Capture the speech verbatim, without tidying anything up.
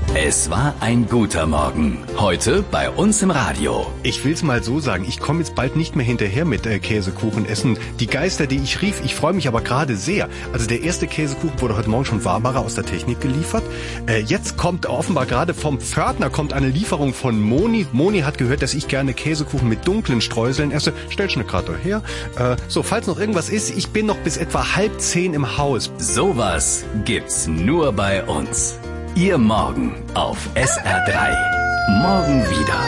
Es war ein guter Morgen. Heute bei uns im Radio. Ich will's mal so sagen, ich komme jetzt bald nicht mehr hinterher mit äh, Käsekuchen essen. Die Geister, die ich rief, ich freue mich aber gerade sehr. Also der erste Käsekuchen wurde heute Morgen schon Warbarer aus der Technik geliefert. Äh, jetzt kommt offenbar gerade vom Pförtner kommt eine Lieferung von Moni. Moni hat gehört, dass ich gerne Käsekuchen mit dunklen Streuseln esse. Stell schon gerade her. Äh, so, falls noch irgendwas ist, ich bin noch bis etwa halb zehn im Haus. Sowas gibt's nur bei uns. Ihr Morgen auf S R drei. Morgen wieder.